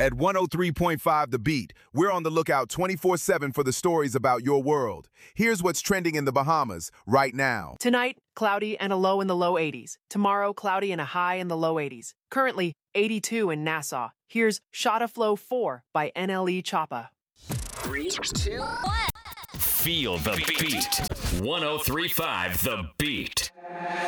At 103.5 The Beat, we're on the lookout 24/7 for the stories about your world. Here's what's trending in the Bahamas right now. Tonight, cloudy and a low in the low 80s. Tomorrow, cloudy and a high in the low 80s. Currently, 82 in Nassau. Here's Shota Flow 4 by NLE Choppa. 3, 2, 1. Feel the beat. 103.5 The Beat.